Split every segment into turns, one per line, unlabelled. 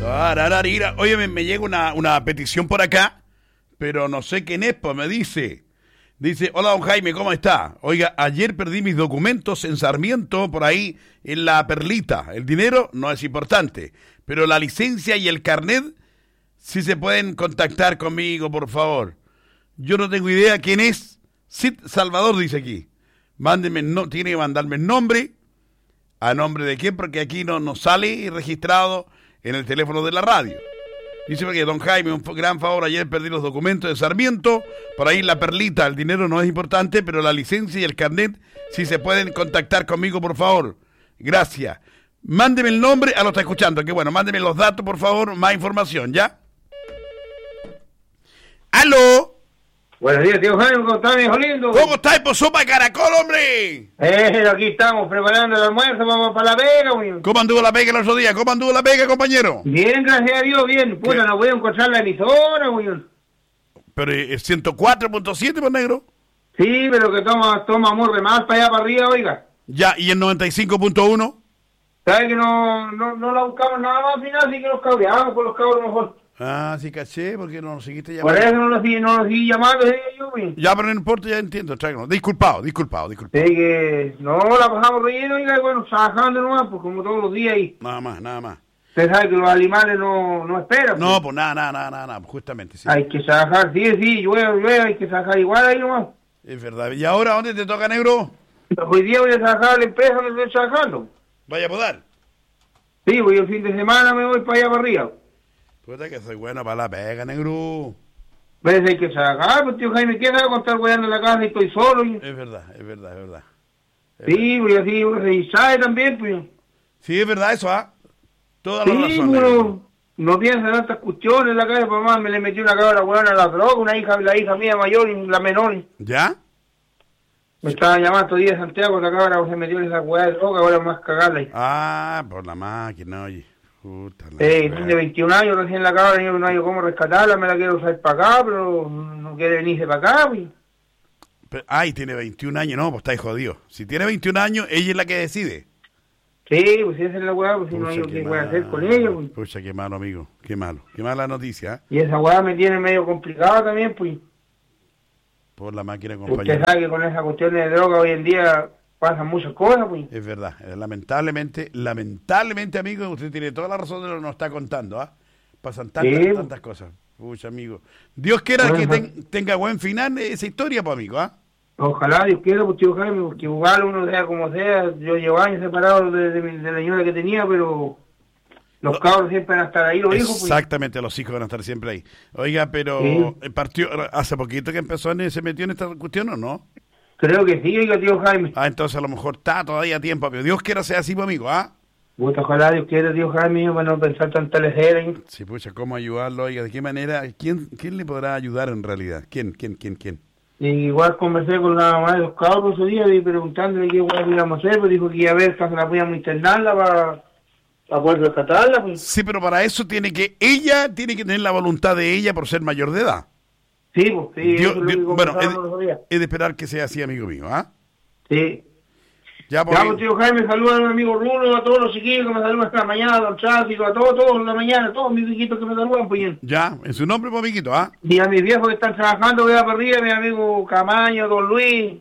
Oye, me llega una petición por acá, pero no sé quién es, pues me dice, hola don Jaime, ¿cómo está? Oiga, ayer perdí mis documentos en Sarmiento, por ahí, en La Perlita. El dinero no es importante, pero la licencia y el carnet, sí se pueden contactar conmigo, por favor. Yo no tengo idea quién es. Sid Salvador dice aquí. Tiene que mandarme el nombre. ¿A nombre de quién? Porque aquí no sale registrado en el teléfono de la radio. Dice que don Jaime, un gran favor, ayer perdí los documentos de Sarmiento, por ahí en La Perlita, el dinero no es importante, pero la licencia y el carnet, si se pueden contactar conmigo, por favor. Gracias. Mándeme el nombre, lo está escuchando, que bueno, mándeme los datos, por favor, más información, ¿ya? ¡Aló!
Buenos días, tío Jaime, ¿cómo estás, viejo lindo?
¿Cómo estás, por sopa de caracol, hombre?
Aquí estamos preparando el almuerzo, vamos para La Vega, güey.
¿Cómo anduvo La Vega el otro día? ¿Cómo anduvo La Vega, compañero?
Bien, gracias a Dios, bien. Puta, no voy a encontrar la emisora, güey.
Pero es 104.7, pues, negro.
Sí, pero que toma amor de más para allá, para arriba, oiga.
Ya, ¿y el 95.1?
¿Sabes que no la buscamos nada más al final? Sí que nos cabreamos por los cabros mejor.
Ah, sí caché, porque no nos seguiste llamando.
Por eso no lo seguí llamando, yo, güey.
Ya, pero no importa, ya entiendo, tráiganos. Disculpado.
Sí, que no la pasamos relleno, oiga, y bueno, trabajando nomás, pues como todos los días ahí.
Nada más.
Usted sabe que los animales no esperan.
No, pues nada, justamente, sí.
Hay que trabajar, sí, llueve, hay que trabajar igual ahí nomás.
Es verdad. ¿Y ahora dónde te toca, negro?
Hoy día voy a trabajar a la empresa donde estoy trabajando.
¿Vaya a podar?
Sí, voy el fin de semana, me voy para allá para arriba.
Puta que soy bueno para la pega, negro.
¿Ves? Hay que trabajar, pues tío Jaime, ¿qué sabe contar weando en la casa y estoy solo?
Es verdad.
Sí, pues así, y sabe también, pues.
Sí, es verdad eso, ¿ah? Toda la razón.
Sí, bueno, no piensa en tantas cuestiones en la casa, mamá, me le metió una cabra weona a la droga, la hija mía mayor y la menor.
¿Ya?
Me estaba llamando día de Santiago, la cabra se metió en esa weá de droga, ahora más cagarla.
Ah, por la máquina, oye. Puta
tiene 21 años recién la cabra, yo no hay cómo rescatarla, me la quiero usar para acá, pero no quiere venirse para acá, pues.
Ay, tiene 21 años, no, pues está ahí jodido. Si tiene 21 años, ella es la que decide.
Sí, pues esa es la weá, pues si no hay qué voy a hacer con ella, pues.
Pucha, qué malo, amigo, qué mala noticia, ¿eh?
Y esa weá me tiene medio complicado también, pues.
Por la máquina, compañero.
Usted sabe que con esas cuestiones de droga hoy en día pasan muchas cosas, pues.
Es verdad, lamentablemente, amigo, usted tiene toda la razón de lo que nos está contando, ¿ah? Pasan tantas cosas. Pucha, amigo. Dios quiera que tenga buen final esa historia, pues, amigo, ¿ah?
Ojalá, Dios quiera, pues, tío Jaime, porque igual uno sea como sea, yo llevo años separado de la señora que tenía, pero los cabros siempre van a estar ahí, los hijos.
Exactamente, pues. Los hijos van a estar siempre ahí. Oiga, pero
sí.
Partió hace poquito que se metió en esta cuestión, ¿o no?
Creo que sí, oiga, tío Jaime.
Entonces a lo mejor está todavía a tiempo, pero Dios quiera sea así, pues, amigo, ¿ah?
Puta, ojalá Dios quiera, tío Jaime, para no pensar tanta lejera.
Sí, pucha, ¿cómo ayudarlo? Oiga, ¿de qué manera? ¿Quién le podrá ayudar en realidad? ¿Quién?
Y igual conversé con la mamá de los cabros ese día y preguntándole qué íbamos a hacer, pues dijo que iba a ver si la podíamos internarla para poder rescatarla, pues.
Sí, pero para eso ella tiene que tener la voluntad de ella por ser mayor de edad.
Sí, pues sí.
Bueno, es de esperar que sea así, amigo mío, ¿ah?
Sí.
Ya,
pues, tío Jaime, saluda a mi amigo Rulo, a todos los chiquillos que me saludan esta mañana, al tráfico, a todos en la mañana, todos mis hijitos que me saludan, pues.
Ya, en su nombre, pues, amiguito, ¿ah?
Y a mis viejos que están trabajando, voy a para arriba, mi amigo Camaño, don Luis,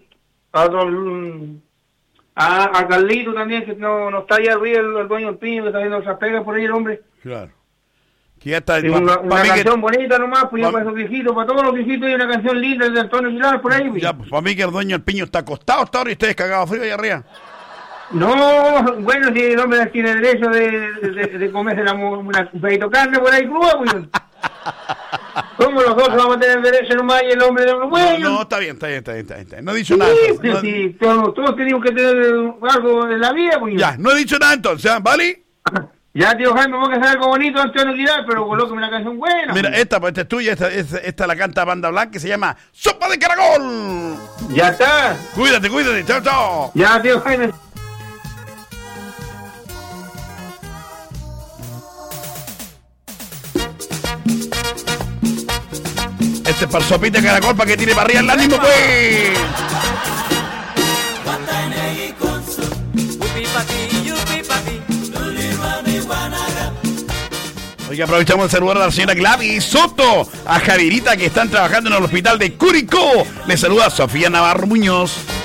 a Carlito también, que no está allá arriba, el dueño del piño, que está viendo esas pegas por ahí, el hombre.
Claro. Que ya está.
Una canción bonita nomás, pues ya para esos viejitos, para todos los viejitos hay una canción linda de Antonio Aguilar por ahí, pues.
Ya, pues para mí que el dueño del piño está acostado hasta ahora y ustedes cagados frío allá arriba.
No, bueno, si el hombre tiene derecho de comerse un pedito de carne por ahí cruda, pues. ¿Cómo los dos vamos a tener derecho nomás y el hombre de los buenos?
No, está bien. No he dicho nada.
Entonces, sí, todos tenemos que tener algo en la vida, pues.
Ya, no he dicho nada entonces, ¿vale?
Ya, tío Jaime, vamos a hacer algo bonito antes de no tirar, pero colóqueme una canción buena.
Mira, esta es tuya, esta la canta Banda Blanca, que se llama Sopa de Caracol.
Ya está.
Cuídate, chao.
Ya, tío Jaime.
Este es para el sopita de caracol, para que tire para arriba el ánimo, pues. Oiga, aprovechamos de saludar a la señora Gladys Soto, a Javierita, que están trabajando en el hospital de Curicó. Les saluda Sofía Navarro Muñoz.